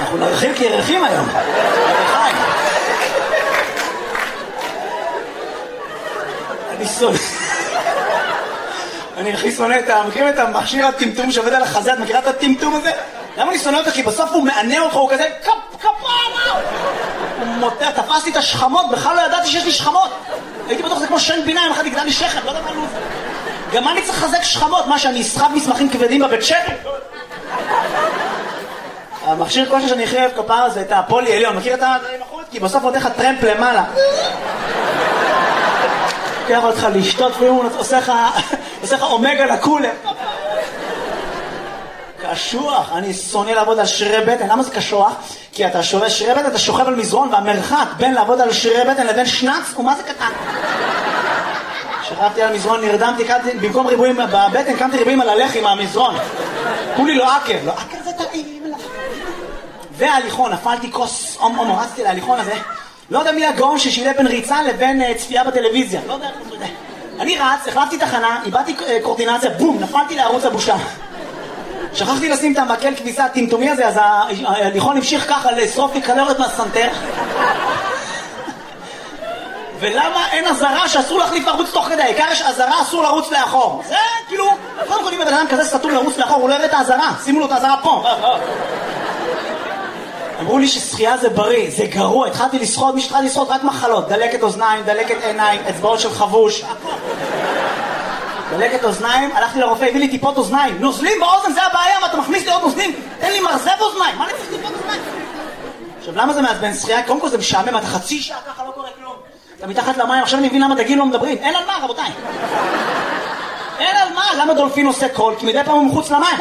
אנחנו נרחים כירחים היום. אני הכי שונא מכירים את המכשיר הטמטום שעובד על החזה, את מכירה את הטמטום הזה? למה אני שונא אותך? כי בסוף הוא מענה אותך, הוא כזה כפרה! הוא מותח, תפסתי את השכמות, בכלל לא ידעתי שיש לי שכמות. הייתי בטוח זה כמו שן ביניים, אחד יגדל לי שכם, לא יודע מה לוב. גם מה אני צריך לחזק שכמות? מה, שאני אסחב מסמכים כבדים בבית שכם? המכשיר כושר שאני אחייב כפרה זה את הפולי עליון, מכיר את הדברים החוץ? כי בסוף עוד לך טרמפ למעלה. לוקח אותך לשתות, והוא עושה לך אומגה לקולר. קשוח, אני שונא לעבוד על שרירי בטן. למה זה קשוח? כי אתה שווה שרירי בטן, אתה שוכב על מזרון, והמרחק בין לעבוד על שרירי בטן לבין שנץ הוא מה זה קטן. שכבתי על מזרון, נרדמתי, במקום ריבועים בבטן, קמתי ריבועים על הלחי מהמזרון. כולי לא עקב, לא עקב זה טעים. וההליכון, נפלתי כוס, רצתי להליכון הזה. לא יודע מי הגאון ששילה בין ריצה לבין צפייה בטלוויזיה. לא יודע, אני רץ, החלפתי תחנה, איבדתי קורדינציה, בום, נפלתי לערוץ הבושה. שכחתי לשים את המקל כביסה הטמטומי הזה, אז ההליכון המשיך ככה לשרוף לי קלוריות מהסנטר. ולמה אין עזרה שאסור להחליף ערוץ תוך כדי? העיקר יש עזרה, אסור לרוץ לאחור. זה כאילו, קודם כל אם בן אדם כזה סתום לרוץ לאחור, הוא לא יראה את העזרה, שימו לו את העזרה פה. אמרו לי ששחייה זה בריא, זה גרוע, התחלתי לשחות, מי שהתחלתי לשחות רק מחלות, דלקת אוזניים, דלקת עיניים, אצבעות של חבוש, דלקת אוזניים, הלכתי לרופא, הביא לי טיפות אוזניים, נוזלים באוזן, זה הבעיה, מה אתה מכניס לי עוד נוזלים? תן לי מרזב אוזניים, מה אני צריך טיפות אוזניים? עכשיו למה זה מעצבן שחייה? קודם כל זה משעמם, אתה חצי שעה ככה לא קורה כלום, אתה מתחת למים, עכשיו אני מבין למה דגים לא מדברים, אין על מה רבותיי, אין על מה, למה דולפין עושה קול? כי מדי פעם הוא מחוץ למים,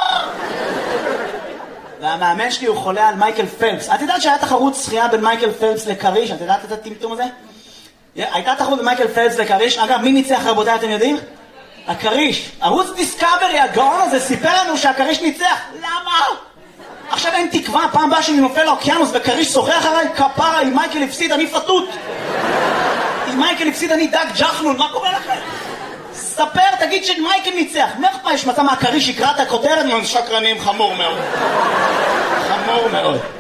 והמאמן שלי הוא חולה על מייקל פלפס. את יודעת שהיה תחרות שחייה בין מייקל פלפס לקריש? את יודעת את הטמטום הזה? הייתה תחרות בין מייקל פלפס לקריש. אגב, מי ניצח רבותיי, אתם יודעים? הקריש. ערוץ דיסקאברי, הגאון הזה, סיפר לנו שהקריש ניצח. למה? עכשיו אין תקווה, פעם באה שאני נופל לאוקיינוס וקריש שוחח עליי, כפרה, אם מייקל הפסיד אני פתות. אם מייקל הפסיד אני דג ג'חנון, מה קורה לכם? ספר, תגיד שמייקל ניצח. מאיפה יש מצא מהקריש יקרא את הכותרת? שקרנים, חמור מאוד. חמור מאוד.